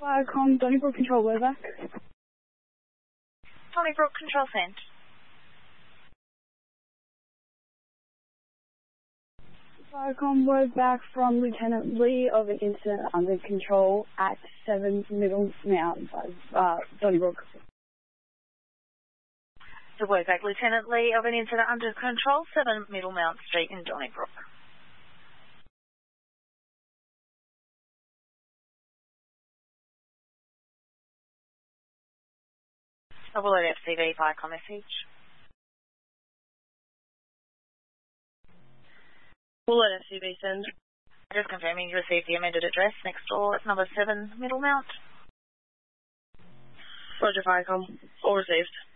Firecom, Donnybrook Control, we're back. Donnybrook Control sent. Firecom, we're back from Lieutenant Lee of an incident under control at 7 Middlemount, Donnybrook. The word back, Lieutenant Lee of an incident under control, 7 Middlemount Street in Donnybrook. I will let FCB Firecom message. We'll let FCB send. Just confirming you received the amended address next door at number 7 Middlemount. Roger, Firecom. All received.